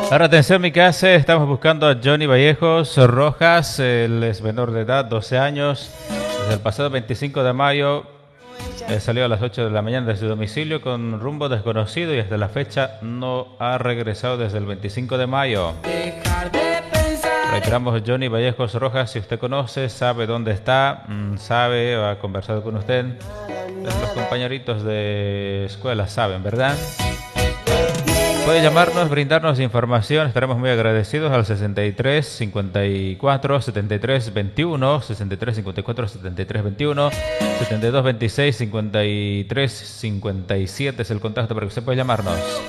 Ahora atención, mi casa, estamos buscando a Johnny Vallejos Rojas, él es menor de edad, 12 años. Desde el pasado 25 de mayo salió a las 8 de la mañana de su domicilio con rumbo desconocido y hasta la fecha no ha regresado desde el 25 de mayo. Reiteramos, Johnny Vallejos Rojas, si usted conoce, sabe dónde está, sabe o ha conversado con usted, los compañeritos de escuela saben, ¿verdad? Puede llamarnos, brindarnos información, estaremos muy agradecidos al 63 54 73 21, 63 54 73 21, 72 26 53 57 es el contacto para que usted pueda llamarnos.